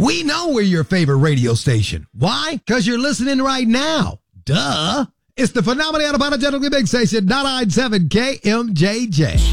We know we're your favorite radio station. Why? Because you're listening right now. Duh. It's the phenomenal unapologetically big station, 997 KMJJ.